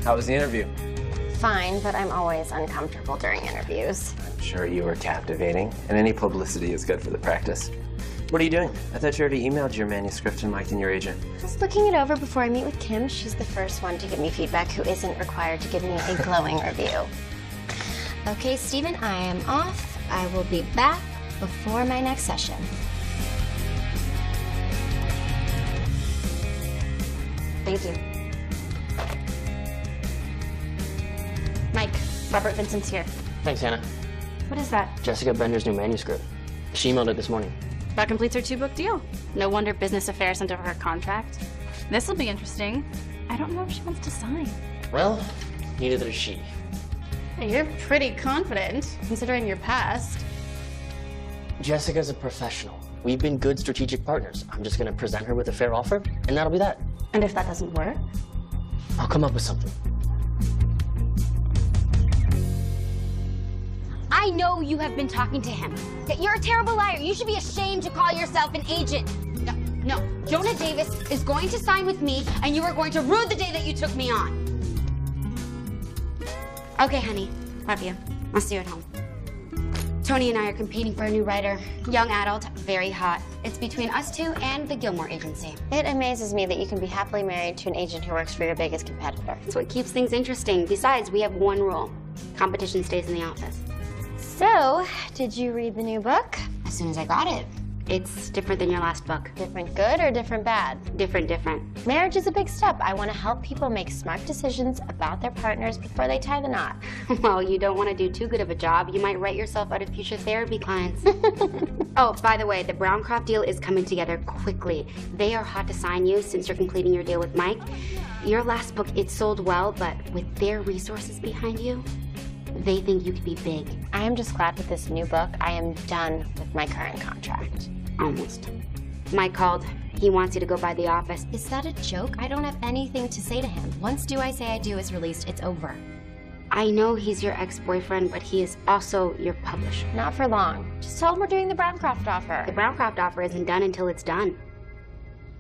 How was the interview? Fine, but I'm always uncomfortable during interviews. I'm sure you were captivating, and any publicity is good for the practice. What are you doing? I thought you already emailed your manuscript to Mike and your agent. Just looking it over before I meet with Kim. She's the first one to give me feedback who isn't required to give me a glowing review. Okay, Stephen, I am off. I will be back before my next session. Thank you. Mike, Robert Vincent's here. Thanks, Hannah. What is that? Jessica Bender's new manuscript. She emailed it this morning. That completes her 2-book deal. No wonder Business Affairs sent over her contract. This'll be interesting. I don't know if she wants to sign. Well, neither does she. Hey, you're pretty confident, considering your past. Jessica's a professional. We've been good strategic partners. I'm just gonna present her with a fair offer, and that'll be that. And if that doesn't work? I'll come up with something. I know you have been talking to him. You're a terrible liar. You should be ashamed to call yourself an agent. No. Jonah Davis is going to sign with me, and you are going to rue the day that you took me on. Okay, honey. Love you. I'll see you at home. Tony and I are competing for a new writer. Young adult, very hot. It's between us two and the Gilmore Agency. It amazes me that you can be happily married to an agent who works for your biggest competitor. That's what keeps things interesting. Besides, we have one rule. Competition stays in the office. So, did you read the new book? As soon as I got it. It's different than your last book. Different good or different bad? Different. Marriage is a big step. I want to help people make smart decisions about their partners before they tie the knot. Well, you don't want to do too good of a job. You might write yourself out of future therapy clients. Oh, by the way, the Browncroft deal is coming together quickly. They are hot to sign you since you're completing your deal with Mike. Your last book, it sold well, but with their resources behind you, they think you could be big. I am just glad with this new book, I am done with my current contract. Almost. Mike called. He wants you to go by the office. Is that a joke? I don't have anything to say to him. Once Do I Say I Do is released, it's over. I know he's your ex-boyfriend, but he is also your publisher. Not for long. Just tell him we're doing the Browncroft offer. The Browncroft offer isn't done until it's done.